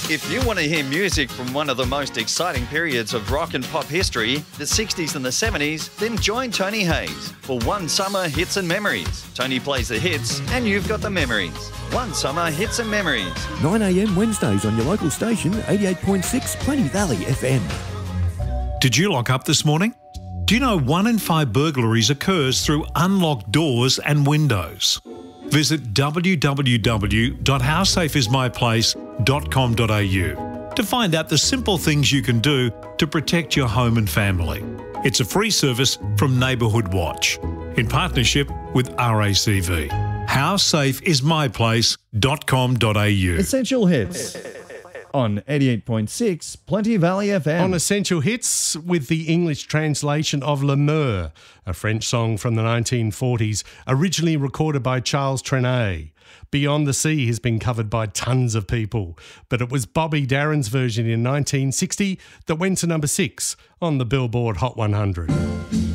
If you want to hear music from one of the most exciting periods of rock and pop history, the 60s and the 70s, then join Tony Hayes for One Summer Hits and Memories. Tony plays the hits and you've got the memories. One Summer Hits and Memories. 9 a.m. Wednesdays on your local station, 88.6 Plenty Valley FM. Did you lock up this morning? Do you know 1 in 5 burglaries occurs through unlocked doors and windows? Visit www.howsafeismyplace.com.au to find out the simple things you can do to protect your home and family. It's a free service from Neighbourhood Watch in partnership with RACV. Howsafeismyplace.com.au. Essential Hits on 88.6 Plenty Valley FM. On Essential Hits with the English translation of L'Amour, a French song from the 1940s, originally recorded by Charles Trenet. Beyond the Sea has been covered by tons of people, but it was Bobby Darin's version in 1960 that went to number 6 on the Billboard Hot 100.